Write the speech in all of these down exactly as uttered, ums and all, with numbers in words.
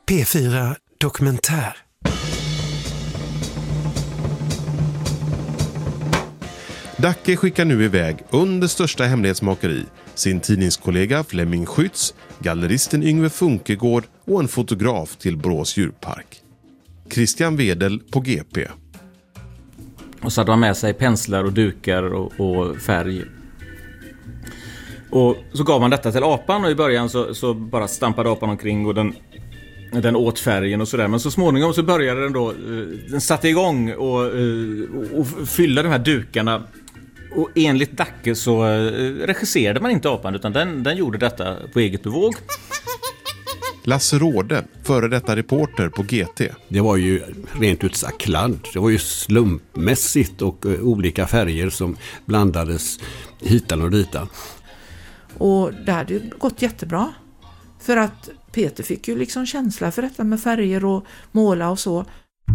P fyra Dokumentär. Dacke skickar nu iväg under största hemlighetsmakeri sin tidningskollega Flemming Schütz, galleristen Yngve Funkegård och en fotograf till Borås djurpark. Christian Wedel på G P. Och så hade man med sig penslar och dukar och, och färg. Och så gav man detta till apan och i början så, så bara stampade apan omkring och den, den åt färgen och sådär. Men så småningom så började den då, den satte igång och, och fyllde de här dukarna. Och enligt Dacke så regisserade man inte apan utan den, den gjorde detta på eget bevåg. Lasse Råde, före detta reporter på G T. Det var ju rent ut sagt kladd. Det var ju slumpmässigt och uh, olika färger som blandades hitan och ditan. Och det hade ju gått jättebra. För att Peter fick ju liksom känsla för detta med färger och måla och så.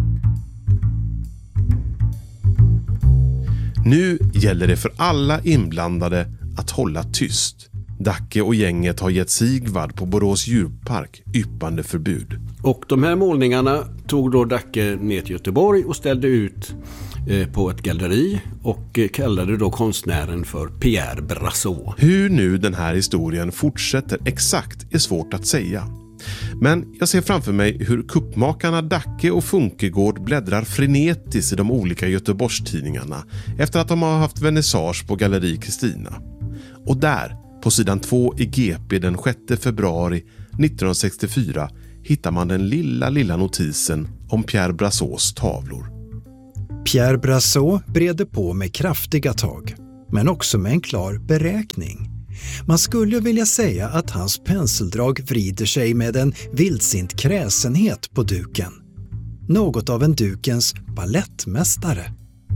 Nu gäller det för alla inblandade att hålla tyst. Dacke och gänget har gett Sigvard på Borås djurpark yppande förbud. Och de här målningarna tog då Dacke ner till Göteborg och ställde ut eh, på ett galleri och eh, kallade då konstnären för Pierre Brassot. Hur nu den här historien fortsätter exakt är svårt att säga. Men jag ser framför mig hur kuppmakarna Dacke och Funkegård bläddrar frenetiskt i de olika Göteborgstidningarna efter att de har haft vernissage på Galleri Kristina. Och där, på sidan två i G P den sjätte februari nittonhundrasextiofyra hittar man den lilla, lilla notisen om Pierre Brassots tavlor. Pierre Brassot breder på med kraftiga tag, men också med en klar beräkning. Man skulle vilja säga att hans penseldrag vrider sig med en vildsint kräsenhet på duken. Något av en dukens ballettmästare.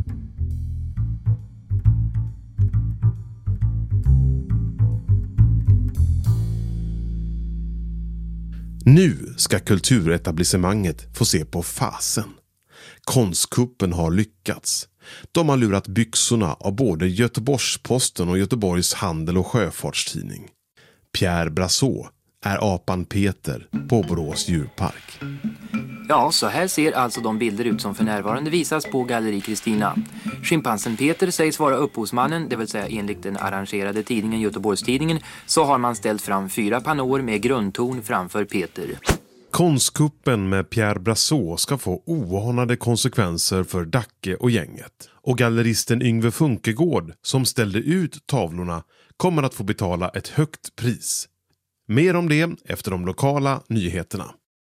Nu ska kulturetablissemanget få se på fasen. Konstkuppen har lyckats. De har lurat byxorna av både Göteborgs-Posten och Göteborgs Handel- och Sjöfartstidning. Pierre Brassot är apan Peter på Borås djurpark. Ja, så här ser alltså de bilder ut som för närvarande visas på Galleri Kristina. Schimpansen Peter sägs vara upphovsmannen, det vill säga enligt den arrangerade tidningen Göteborgstidningen, så har man ställt fram fyra pannor med grundton framför Peter. Konstkuppen med Pierre Brassot ska få oanade konsekvenser för Dacke och gänget. Och galleristen Yngve Funkegård, som ställde ut tavlorna, kommer att få betala ett högt pris. Mer om det efter de lokala nyheterna.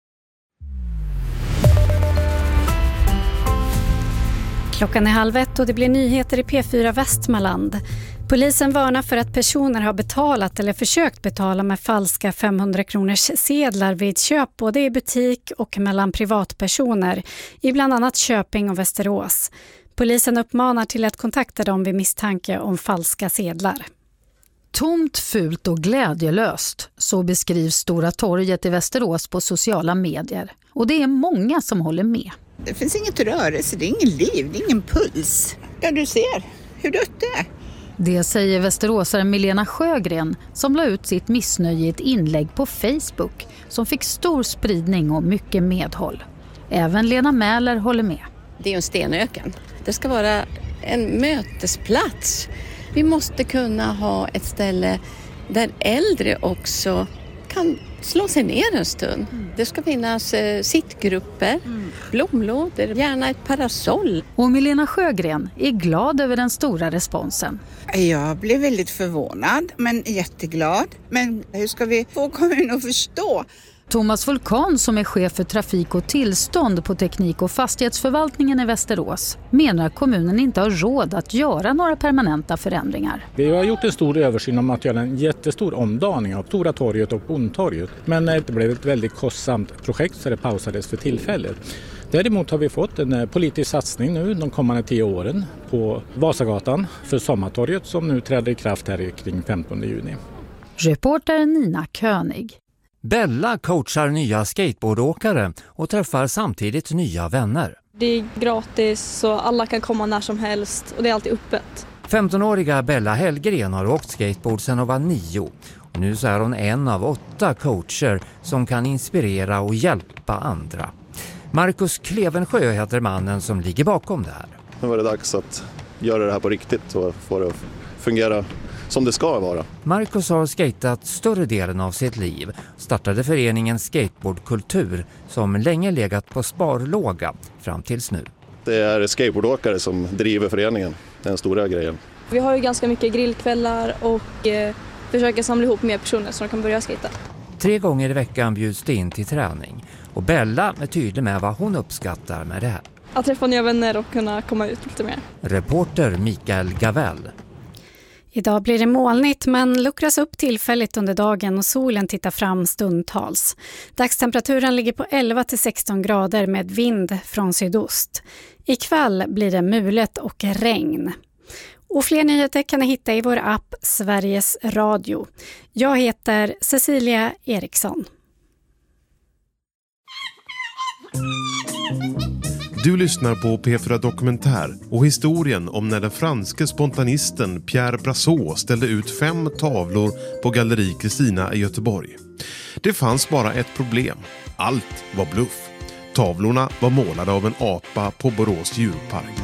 Klockan är halv ett och det blir nyheter i P fyra Västmanland. Polisen varnar för att personer har betalat eller försökt betala med falska femhundra kronors sedlar vid köp både i butik och mellan privatpersoner i bland annat Köping och Västerås. Polisen uppmanar till att kontakta dem vid misstanke om falska sedlar. Tomt, fult och glädjelöst, så beskrivs Stora torget i Västerås på sociala medier. Och det är många som håller med. Det finns inget rörelse, det är ingen liv, det är ingen puls. Ja, du ser hur dött det är. Det säger västeråsaren Milena Sjögren som la ut sitt missnöje i ett inlägg på Facebook som fick stor spridning och mycket medhåll. Även Lena Mäler håller med. Det är ju en stenöken. Det ska vara en mötesplats. Vi måste kunna ha ett ställe där äldre också kan slå sig ner en stund. Mm. Det ska finnas eh, sittgrupper, mm. blomlådor, gärna ett parasoll. Och Milena Sjögren är glad över den stora responsen. Jag blev väldigt förvånad men jätteglad. Men hur ska vi få kommunen att förstå? Thomas Vulkan som är chef för trafik och tillstånd på teknik- och fastighetsförvaltningen i Västerås menar att kommunen inte har råd att göra några permanenta förändringar. Vi har gjort en stor översyn om att göra en jättestor omdaning av Stora torget och Bondtorget. Men det blev ett väldigt kostsamt projekt så det pausades för tillfället. Däremot har vi fått en politisk satsning nu de kommande tio åren på Vasagatan för Sommartorget som nu träder i kraft här kring femtonde juni. Reporter Nina König. Bella coachar nya skateboardåkare och träffar samtidigt nya vänner. Det är gratis så alla kan komma när som helst och det är alltid öppet. femtonåriga Bella Hellgren har åkt skateboard sedan hon var nio. Nu så är hon en av åtta coacher som kan inspirera och hjälpa andra. Marcus Klevensjö heter mannen som ligger bakom det här. Nu var det dags att göra det här på riktigt och få det att fungera som det ska vara. Marcus har skatat större delen av sitt liv. Startade föreningen Skateboardkultur som länge legat på sparlåga fram tills nu. Det är skateboardåkare som driver föreningen, den stora grejen. Vi har ju ganska mycket grillkvällar och eh, försöker samla ihop mer personer så de kan börja skata. Tre gånger i veckan bjuds det in till träning. Och Bella är tydlig med vad hon uppskattar med det här. Att träffa nya vänner och kunna komma ut lite mer. Reporter Mikael Gavell. Idag blir det molnigt men luckras upp tillfälligt under dagen och solen tittar fram stundtals. Dagstemperaturen ligger på elva till sexton grader med vind från sydost. Ikväll blir det mulet och regn. Och fler nyheter kan ni hitta i vår app Sveriges Radio. Jag heter Cecilia Eriksson. Du lyssnar på P fyra Dokumentär och historien om när den franske spontanisten Pierre Brassot ställde ut fem tavlor på Galleri Kristina i Göteborg. Det fanns bara ett problem. Allt var bluff. Tavlorna var målade av en apa på Borås djurpark.